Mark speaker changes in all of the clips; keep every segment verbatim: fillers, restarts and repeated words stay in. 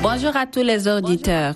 Speaker 1: Bonjour à tous les auditeurs.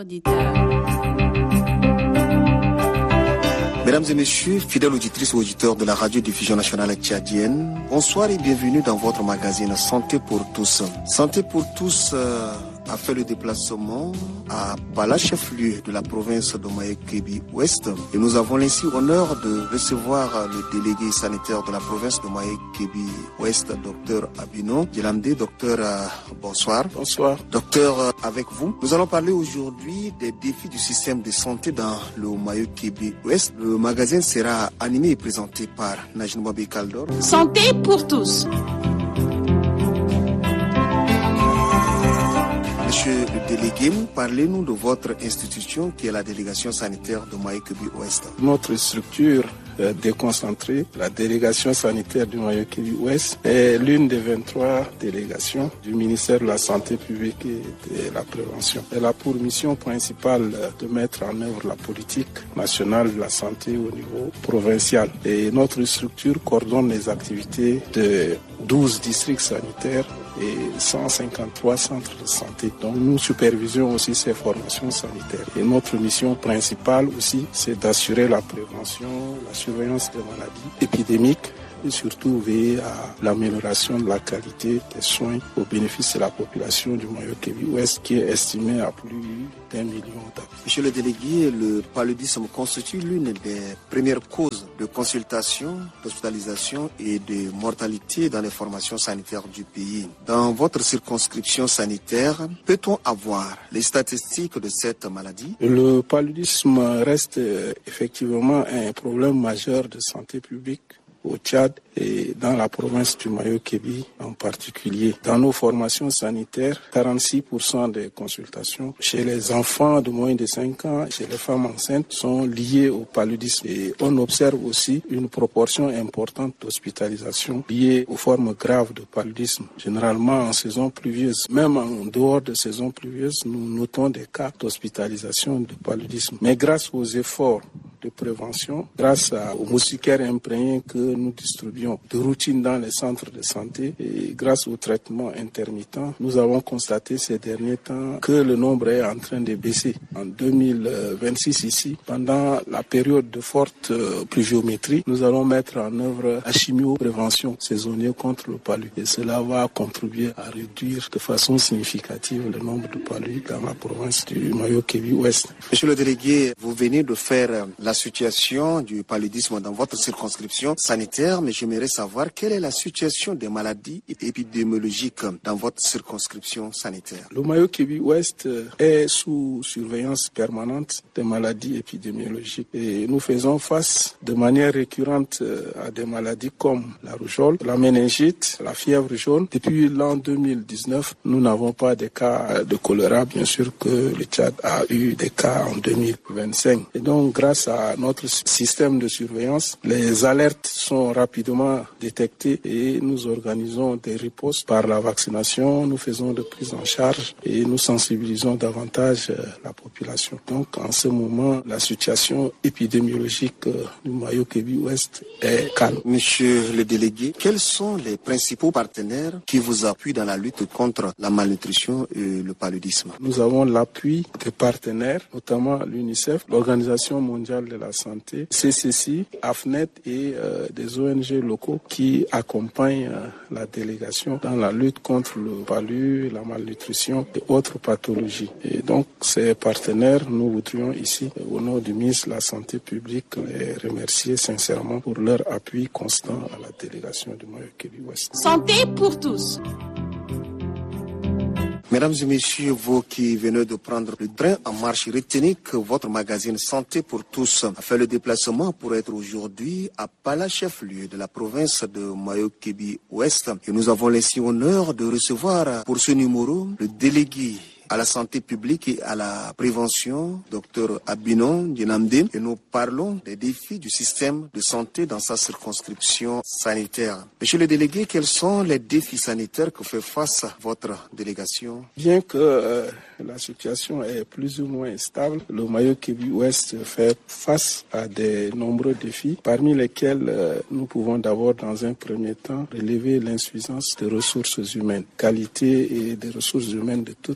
Speaker 2: Mesdames et messieurs, fidèles auditrices et auditeurs de la radio-diffusion nationale tchadienne, bonsoir et bienvenue dans votre magazine Santé pour tous. Santé pour tous euh, a fait le déplacement à Bala, chef-lieu de la province de Mayo-Kébi-Ouest. Et nous avons ainsi l'honneur de recevoir le délégué sanitaire de la province de Mayo-Kébi-Ouest, docteur Abino Djelamde. Docteur, euh, bonsoir.
Speaker 3: Bonsoir.
Speaker 2: Docteur, euh, avec vous, nous allons parler aujourd'hui des défis du système de santé dans le Mayo-Kébi-Ouest. Le magazine sera animé et présenté par Najin Mouabi Kaldor.
Speaker 1: Santé pour tous.
Speaker 2: Monsieur le délégué, parlez-nous de votre institution qui est la délégation sanitaire de Mayo-Kébi-Ouest.
Speaker 3: Notre structure euh, déconcentrée, la délégation sanitaire du Mayo-Kébi-Ouest, est l'une des vingt-trois délégations du ministère de la Santé publique et de la prévention. Elle a pour mission principale de mettre en œuvre la politique nationale de la santé au niveau provincial. Et notre structure coordonne les activités de douze districts sanitaires et cent cinquante-trois centres de santé. Donc nous supervisons aussi ces formations sanitaires. Et notre mission principale aussi, c'est d'assurer la prévention, la surveillance des maladies épidémiques et surtout veiller à l'amélioration de la qualité des soins au bénéfice de la population du Mayo-Kébi-Ouest qui est estimée à plus d'un million d'habitants.
Speaker 2: Monsieur le délégué, le paludisme constitue l'une des premières causes de consultation, d'hospitalisation et de mortalité dans les formations sanitaires du pays. Dans votre circonscription sanitaire, peut-on avoir les statistiques de cette maladie?
Speaker 3: Le paludisme reste effectivement un problème majeur de santé publique au Tchad et dans la province du Mayo-Kébi en particulier. Dans nos formations sanitaires, quarante-six pour cent des consultations chez les enfants de moins de cinq ans, chez les femmes enceintes, sont liées au paludisme. Et on observe aussi une proportion importante d'hospitalisations liées aux formes graves de paludisme. Généralement en saison pluvieuse, même en dehors de saison pluvieuse, nous notons des cas d'hospitalisation de paludisme. Mais grâce aux efforts de prévention, grâce aux moustiquaires imprégnés que nous distribuons de routine dans les centres de santé et grâce au traitement intermittent, nous avons constaté ces derniers temps que le nombre est en train de baisser. En deux mille vingt-six ici, pendant la période de forte pluviométrie, nous allons mettre en œuvre la chimio-prévention saisonnière contre le palu. Et cela va contribuer à réduire de façon significative le nombre de paludismes dans la province du Mayo-Kébi-Ouest.
Speaker 2: Monsieur le délégué, vous venez de faire la situation du paludisme dans votre circonscription sanitaire, mais j'aimerais savoir quelle est la situation des maladies épidémiologiques dans votre circonscription sanitaire.
Speaker 3: Le Mayo-Kébi-Ouest est sous surveillance permanente des maladies épidémiologiques et nous faisons face de manière récurrente à des maladies comme la rougeole, la méningite, la fièvre jaune. Depuis l'an deux mille dix-neuf, nous n'avons pas de cas de choléra, bien sûr que le Tchad a eu des cas en deux mille vingt-cinq. Et donc, grâce à notre système de surveillance, les alertes sont rapidement détectées et nous organisons des ripostes par la vaccination, nous faisons de prise en charge et nous sensibilisons davantage la population. Donc en ce moment, la situation épidémiologique du Mayo-Kébi-Ouest est calme.
Speaker 2: Monsieur le délégué, quels sont les principaux partenaires qui vous appuient dans la lutte contre la malnutrition et le paludisme?
Speaker 3: Nous avons l'appui des partenaires, notamment l'UNICEF, l'Organisation mondiale de la santé, C C C, AFNET et euh, des O N G locaux qui accompagnent euh, la délégation dans la lutte contre le palu, la malnutrition et autres pathologies. Et donc ces partenaires, nous voudrions ici, au nom du ministre de la Santé publique, les remercier sincèrement pour leur appui constant à la délégation du Mayo-Kébi-Ouest.
Speaker 1: Santé pour tous.
Speaker 2: Mesdames et messieurs, vous qui venez de prendre le train en marche, retenez que votre magazine Santé pour tous a fait le déplacement pour être aujourd'hui à Pala, chef-lieu de la province de Mayo-Kébi-Ouest. Et nous avons ainsi l'honneur de recevoir pour ce numéro le délégué à la santé publique et à la prévention, docteur Abino Djelamde, et nous parlons des défis du système de santé dans sa circonscription sanitaire. Monsieur le délégué, quels sont les défis sanitaires que fait face votre délégation?
Speaker 3: Bien que euh, la situation est plus ou moins stable, le Mayo-Kébi-Ouest fait face à de nombreux défis, parmi lesquels euh, nous pouvons d'abord dans un premier temps relever l'insuffisance des ressources humaines, qualité et des ressources humaines de toutes catégories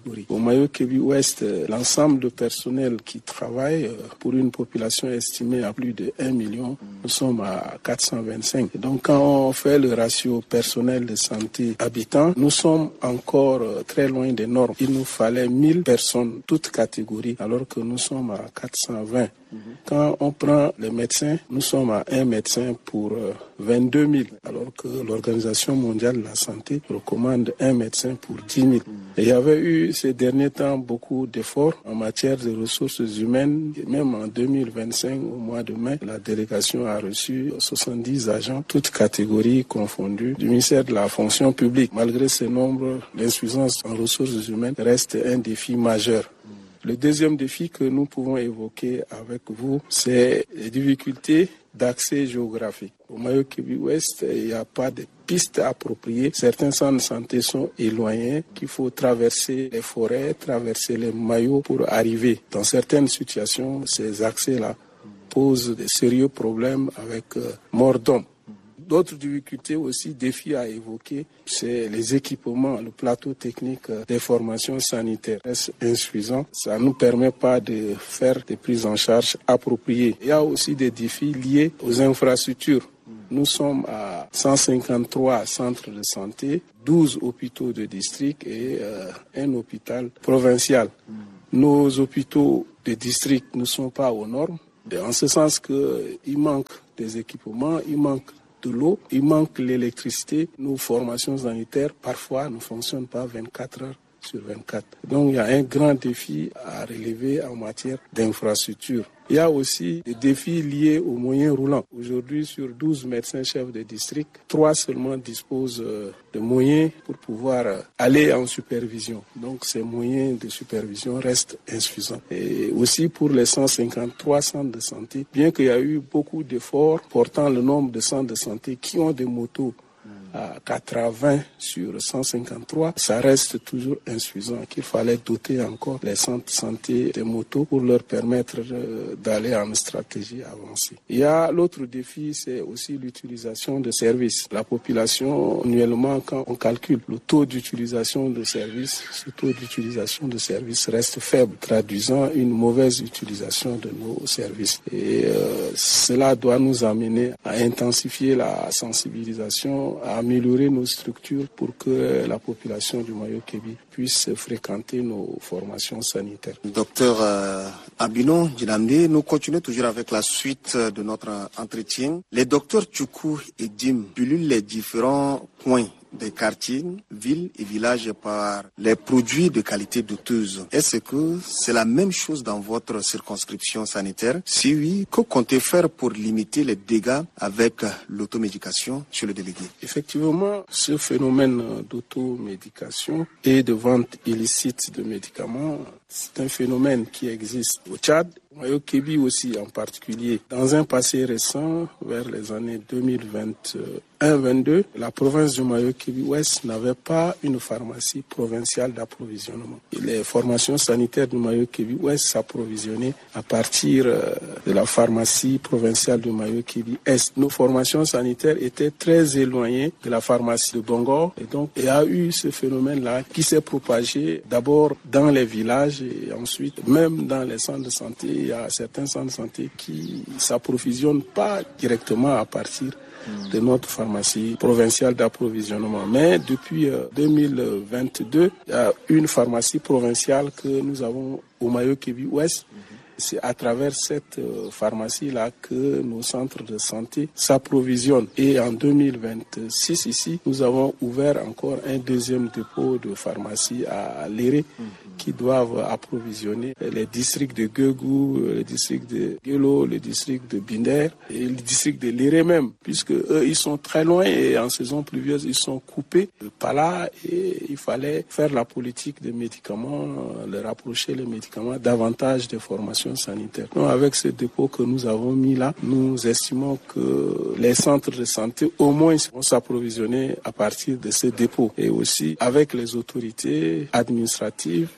Speaker 3: catégories. Au Mayo-Kébi-Ouest, l'ensemble de personnel qui travaille pour une population estimée à plus de un million, nous sommes à quatre cent vingt-cinq. Et donc quand on fait le ratio personnel de santé habitants, nous sommes encore très loin des normes. Il nous fallait mille personnes, toutes catégories, alors que nous sommes à quatre cent vingt. Quand on prend les médecins, nous sommes à un médecin pour vingt-deux mille, alors que l'Organisation mondiale de la santé recommande un médecin pour dix mille. Et il y avait eu ces derniers temps beaucoup d'efforts en matière de ressources humaines. Et même en deux mille vingt-cinq, au mois de mai, la délégation a reçu soixante-dix agents, toutes catégories confondues, du ministère de la fonction publique. Malgré ce nombre, l'insuffisance en ressources humaines reste un défi majeur. Le deuxième défi que nous pouvons évoquer avec vous, c'est les difficultés d'accès géographique. Au Mayo-Kébi-Ouest, il n'y a pas de pistes appropriées. Certains centres de santé sont éloignés, qu'il faut traverser les forêts, traverser les maillots pour arriver. Dans certaines situations, ces accès-là posent de sérieux problèmes avec euh, mort d'homme. D'autres difficultés aussi, défis à évoquer, c'est les équipements, le plateau technique des formations sanitaires reste insuffisant. Ça ne nous permet pas de faire des prises en charge appropriées. Il y a aussi des défis liés aux infrastructures. Nous sommes à cent cinquante-trois centres de santé, douze hôpitaux de district et euh, un hôpital provincial. Nos hôpitaux de district ne sont pas aux normes, en ce sens qu'il manque des équipements, il manque de l'eau, il manque l'électricité. Nos formations sanitaires, parfois, ne fonctionnent pas vingt-quatre heures sur vingt-quatre. Donc, il y a un grand défi à relever en matière d'infrastructure. Il y a aussi des défis liés aux moyens roulants. Aujourd'hui, sur douze médecins chefs de district, trois seulement disposent de moyens pour pouvoir aller en supervision. Donc, ces moyens de supervision restent insuffisants. Et aussi pour les cent cinquante-trois centres de santé, bien qu'il y a eu beaucoup d'efforts portant le nombre de centres de santé qui ont des motos à quatre-vingts sur cent cinquante-trois, ça reste toujours insuffisant, qu'il fallait doter encore les centres de santé des motos pour leur permettre d'aller en stratégie avancée. Il y a l'autre défi, c'est aussi l'utilisation de services. La population, annuellement, quand on calcule le taux d'utilisation de services, ce taux d'utilisation de services reste faible, traduisant une mauvaise utilisation de nos services. Et euh, cela doit nous amener à intensifier la sensibilisation, à améliorer nos structures pour que la population du Mayo-Kébi puisse fréquenter nos formations sanitaires.
Speaker 2: Docteur euh, Abino Djinamdi, nous continuons toujours avec la suite de notre entretien. Les docteurs Tchoukou et Dim pullulent les différents coins des quartiers, villes et villages par les produits de qualité douteuse. Est-ce que c'est la même chose dans votre circonscription sanitaire? Si oui, que comptez faire pour limiter les dégâts avec l'automédication chez le délégué?
Speaker 3: Effectivement, ce phénomène d'automédication et de vente illicite de médicaments, c'est un phénomène qui existe au Tchad, au Mayo-Kébi aussi en particulier. Dans un passé récent, vers les années deux mille vingt et un vingt-deux, la province du Mayo-Kébi-Ouest n'avait pas une pharmacie provinciale d'approvisionnement. Les formations sanitaires du Mayo-Kébi-Ouest s'approvisionnaient à partir de la pharmacie provinciale du Mayo-Kébi-Est. Nos formations sanitaires étaient très éloignées de la pharmacie de Bongor et donc il y a eu ce phénomène-là qui s'est propagé d'abord dans les villages et ensuite même dans les centres de santé. Il y a certains centres de santé qui ne s'approvisionnent pas directement à partir de notre pharmacie provinciale d'approvisionnement. Mais depuis euh, deux mille vingt-deux, il y a une pharmacie provinciale que nous avons au Mayo-Kébi-Ouest. C'est à travers cette euh, pharmacie-là que nos centres de santé s'approvisionnent. Et en deux mille vingt-six, ici, nous avons ouvert encore un deuxième dépôt de pharmacie à Léré, qui doivent approvisionner les districts de Guegou, le district de Guélo, le district de Binder et le district de Léré même, puisque eux, ils sont très loin et en saison pluvieuse, ils sont coupés de Pala et il fallait faire la politique des médicaments, leur rapprocher les médicaments davantage des formations sanitaires. Donc, avec ce dépôt que nous avons mis là, nous estimons que les centres de santé au moins vont s'approvisionner à partir de ce dépôt et aussi avec les autorités administratives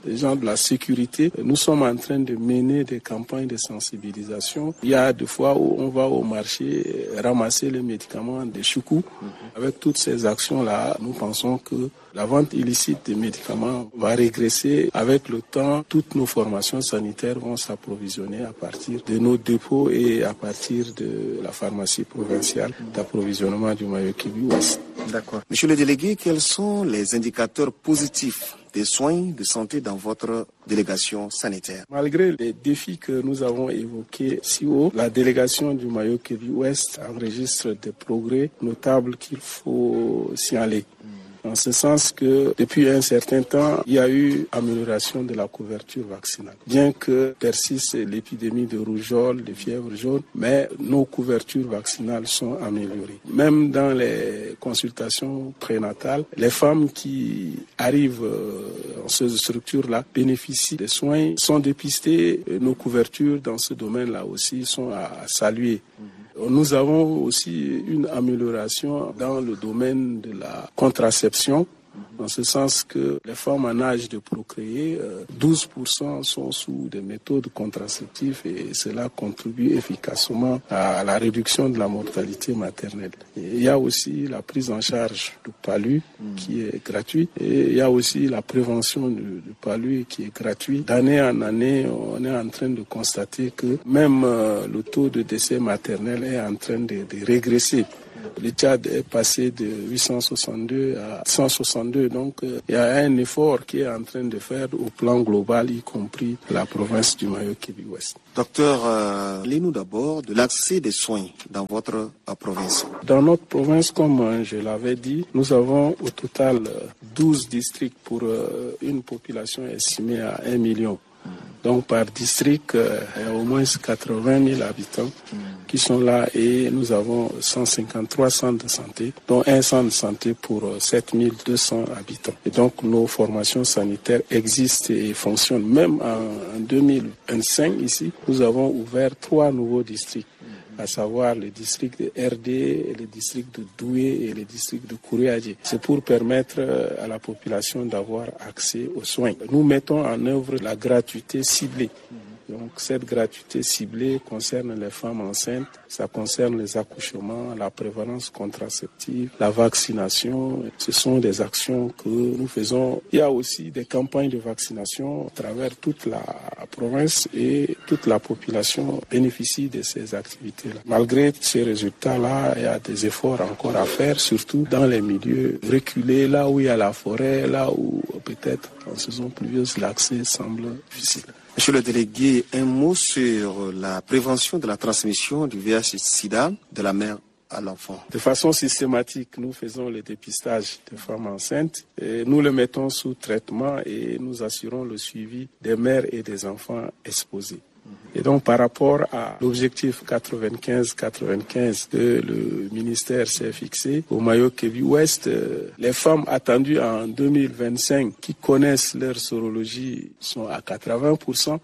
Speaker 3: des gens de la sécurité. Nous sommes en train de mener des campagnes de sensibilisation. Il y a des fois où on va au marché ramasser les médicaments des choukou. Mm-hmm. Avec toutes ces actions-là, nous pensons que la vente illicite des médicaments va régresser. Avec le temps, toutes nos formations sanitaires vont s'approvisionner à partir de nos dépôts et à partir de la pharmacie provinciale d'approvisionnement du Mayo-Kébi-Ouest.
Speaker 2: D'accord. Monsieur le délégué, quels sont les indicateurs positifs des soins de santé dans votre délégation sanitaire?
Speaker 3: Malgré les défis que nous avons évoqués si haut, la délégation du Mayo-Kébi-Ouest enregistre des progrès notables qu'il faut signaler. En ce sens que depuis un certain temps, il y a eu amélioration de la couverture vaccinale. Bien que persiste l'épidémie de rougeole, de fièvre jaune, mais nos couvertures vaccinales sont améliorées. Même dans les consultations prénatales, les femmes qui arrivent dans ces structures-là bénéficient des soins, sont dépistées. Nos couvertures dans ce domaine-là aussi sont à saluer. Nous avons aussi une amélioration dans le domaine de la contraception, en ce sens que les femmes en âge de procréer, douze pour cent sont sous des méthodes contraceptives et cela contribue efficacement à la réduction de la mortalité maternelle. Et il y a aussi la prise en charge du palu qui est gratuite et il y a aussi la prévention du, du palu qui est gratuite. D'année en année, on est en train de constater que même euh, le taux de décès maternel est en train de, de régresser. Le Tchad est passé de huit cent soixante-deux à cent soixante-deux, donc euh, il y a un effort qui est en train de faire au plan global, y compris la province du Mayo-Kébi-Ouest.
Speaker 2: Docteur, euh, parlez-nous d'abord de l'accès des soins dans votre euh, province.
Speaker 3: Dans notre province, comme euh, je l'avais dit, nous avons au total euh, douze districts pour euh, une population estimée à un million. Donc par district, euh, il y a au moins quatre-vingt mille habitants qui sont là et nous avons cent cinquante-trois centres de santé, dont un centre de santé pour euh, sept mille deux cents habitants. Et donc nos formations sanitaires existent et fonctionnent. Même en, en deux mille vingt-cinq, ici, nous avons ouvert trois nouveaux districts, à savoir le district de R D, le district de Doué et le district de Kouriadji. C'est pour permettre à la population d'avoir accès aux soins. Nous mettons en œuvre la gratuité ciblée. Donc cette gratuité ciblée concerne les femmes enceintes, ça concerne les accouchements, la prévalence contraceptive, la vaccination. Ce sont des actions que nous faisons. Il y a aussi des campagnes de vaccination à travers toute la province et toute la population bénéficie de ces activités-là. Malgré ces résultats-là, il y a des efforts encore à faire, surtout dans les milieux reculés, là où il y a la forêt, là où peut-être en saison pluvieuse l'accès semble difficile.
Speaker 2: Monsieur le délégué, un mot sur la prévention de la transmission du V I H sida de la mère à l'enfant.
Speaker 3: De façon systématique, nous faisons le dépistage des femmes enceintes. Et nous le mettons sous traitement et nous assurons le suivi des mères et des enfants exposés. Et donc par rapport à l'objectif quatre-vingt-quinze quatre-vingt-quinze que le ministère s'est fixé au Mayo-Kébi-Ouest, les femmes attendues en deux mille vingt-cinq qui connaissent leur sorologie sont à quatre-vingts pour cent.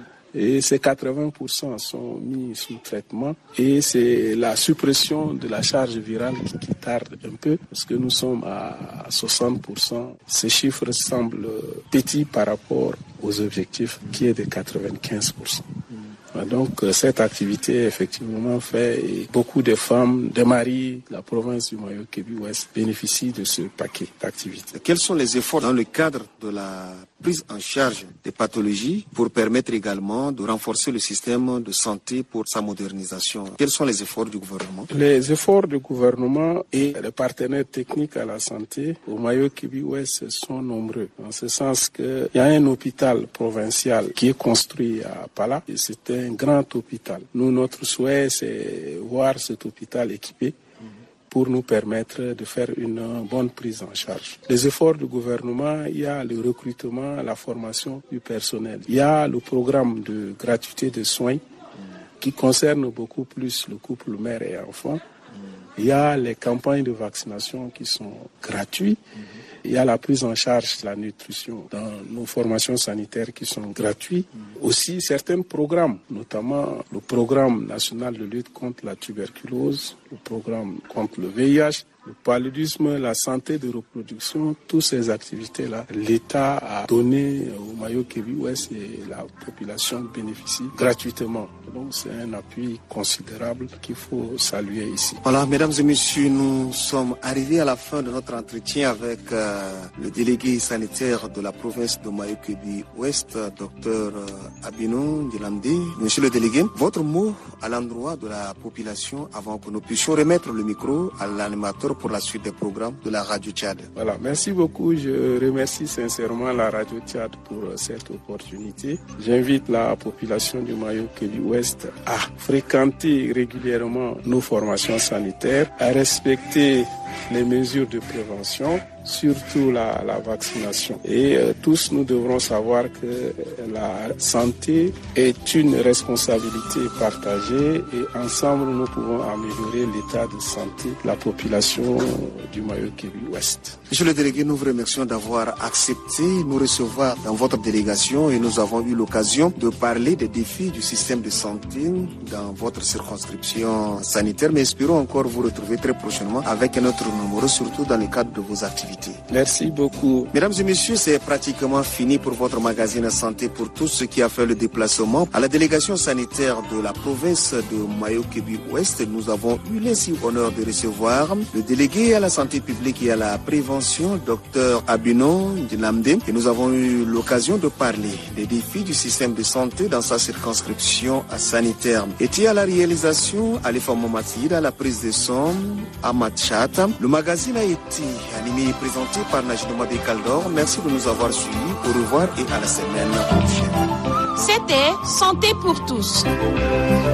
Speaker 3: Et ces quatre-vingts pour cent sont mis sous traitement et c'est la suppression de la charge virale qui, qui tarde un peu parce que nous sommes à soixante pour cent. Ces chiffres semblent petits par rapport aux objectifs qui est de quatre-vingt-quinze pour cent. Donc cette activité effectivement fait et beaucoup de femmes, des maris, la province du Mayo-Kébi-Ouest bénéficient de ce paquet d'activités.
Speaker 2: Quels sont les efforts dans le cadre de la prise en charge des pathologies pour permettre également de renforcer le système de santé pour sa modernisation? Quels sont les efforts du gouvernement?
Speaker 3: Les efforts du gouvernement et les partenaires techniques à la santé au Mayo-Kébi-Ouest sont nombreux. En ce sens qu'il y a un hôpital provincial qui est construit à Pala et c'est un grand hôpital. Nous, notre souhait, c'est voir cet hôpital équipé pour nous permettre de faire une bonne prise en charge. Les efforts du gouvernement, il y a le recrutement, la formation du personnel. Il y a le programme de gratuité de soins qui concerne beaucoup plus le couple mère et enfant. Il y a les campagnes de vaccination qui sont gratuites. Il y a la prise en charge de la nutrition dans nos formations sanitaires qui sont gratuites. Aussi certains programmes, notamment le programme national de lutte contre la tuberculose, le programme contre le V I H, le paludisme, la santé de reproduction, toutes ces activités-là, l'État a donné au Mayo-Kébi Ouest et la population bénéficie gratuitement. Donc c'est un appui considérable qu'il faut saluer ici.
Speaker 2: Voilà, mesdames et messieurs, nous sommes arrivés à la fin de notre entretien avec euh, le délégué sanitaire de la province de Mayo-Kébi Ouest, docteur Abinou Ndilamde. Monsieur le délégué, votre mot à l'endroit de la population avant que nous puissions remettre le micro à l'animateur pour la suite des programmes de la Radio Tchad.
Speaker 3: Voilà, merci beaucoup. Je remercie sincèrement la Radio Tchad pour cette opportunité. J'invite la population du Mayo-Kébi Ouest à fréquenter régulièrement nos formations sanitaires, à respecter les mesures de prévention, surtout la, la vaccination. Et euh, tous nous devrons savoir que la santé est une responsabilité partagée et ensemble nous pouvons améliorer l'état de santé de la population du Mayo-Kébi Ouest.
Speaker 2: Monsieur le délégué, nous vous remercions d'avoir accepté nous recevoir dans votre délégation et nous avons eu l'occasion de parler des défis du système de santé dans votre circonscription sanitaire, mais espérons encore vous retrouver très prochainement avec un autre numéro, surtout dans le cadre de vos activités.
Speaker 3: Merci beaucoup.
Speaker 2: Mesdames et messieurs, c'est pratiquement fini pour votre magazine Santé pour tous, ce qui a fait le déplacement à la délégation sanitaire de la province de Mayo-Kébi Ouest. Nous avons eu l'insigne honneur de recevoir le délégué à la santé publique et à la prévention, docteur Abinou Ndilamde, et nous avons eu l'occasion de parler des défis du système de santé dans sa circonscription sanitaire. Et à la réalisation, Alifa Momatid, à la prise de son, Ahmad Chata. Le magazine a été animé et présenté par Najidoma Bekaldor. Merci de nous avoir suivis. Au revoir et à la semaine prochaine.
Speaker 1: C'était Santé pour tous.